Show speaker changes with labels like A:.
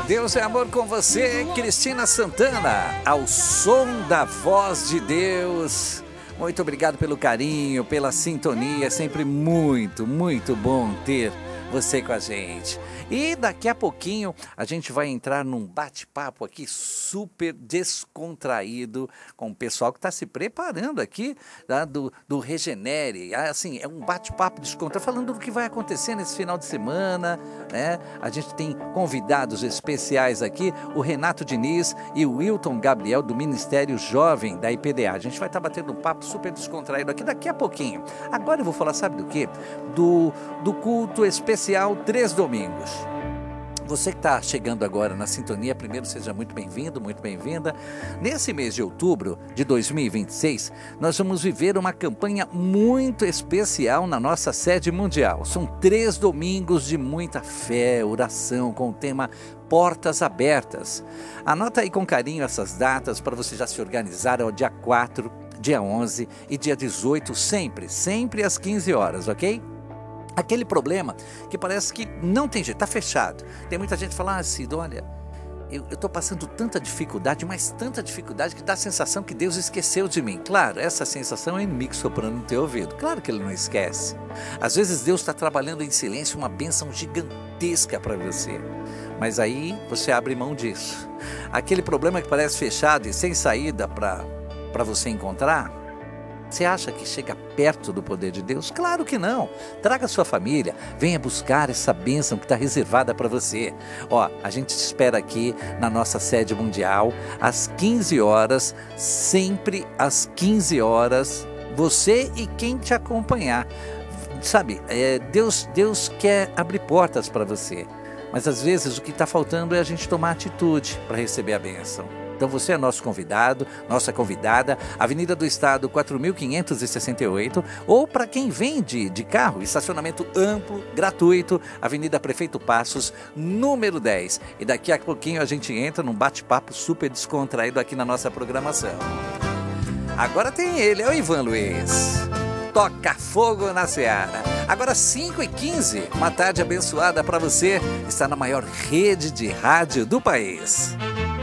A: Deus é amor com você, Cristina Santana, ao som da voz de Deus. Muito obrigado pelo carinho, pela sintonia, é sempre muito, muito bom ter você com a gente. E daqui a pouquinho a gente vai entrar num bate-papo aqui super descontraído com o pessoal que está se preparando aqui, tá? do Regenere. Assim, é um bate-papo descontraído, falando do que vai acontecer nesse final de semana, né? A gente tem convidados especiais aqui, o Renato Diniz e o Wilton Gabriel do Ministério Jovem da IPDA. A gente vai estar batendo um papo super descontraído aqui daqui a pouquinho. Agora eu vou falar, sabe do quê? Do culto especial 3 domingos. Você que está chegando agora na sintonia, primeiro seja muito bem-vindo, muito bem-vinda. Nesse mês de outubro de 2026, nós vamos viver uma campanha muito especial na nossa sede mundial. São 3 domingos de muita fé, oração, com o tema Portas Abertas. Anota aí com carinho essas datas para você já se organizar. É o dia 4, dia 11 e dia 18, sempre às 15 horas, ok? Aquele problema que parece que não tem jeito, está fechado. Tem muita gente que fala assim, olha, eu estou passando tanta dificuldade, mas tanta dificuldade que dá a sensação que Deus esqueceu de mim. Claro, essa sensação é o inimigo soprando no teu ouvido. Claro que ele não esquece. Às vezes Deus está trabalhando em silêncio uma bênção gigantesca para você. Mas aí você abre mão disso. Aquele problema que parece fechado e sem saída para você encontrar, você acha que chega perto do poder de Deus? Claro que não. Traga sua família, venha buscar essa bênção que está reservada para você. Ó, a gente te espera aqui na nossa sede mundial, às 15 horas, sempre às 15 horas, você e quem te acompanhar. Sabe, Deus quer abrir portas para você, mas às vezes o que está faltando é a gente tomar atitude para receber a bênção. Então você é nosso convidado, nossa convidada, Avenida do Estado 4.568, ou para quem vem de carro, estacionamento amplo, gratuito, Avenida Prefeito Passos, número 10. E daqui a pouquinho a gente entra num bate-papo super descontraído aqui na nossa programação. Agora tem ele, é o Ivan Luiz. Toca fogo na Seara. Agora 5h15, uma tarde abençoada para você. Está na maior rede de rádio do país.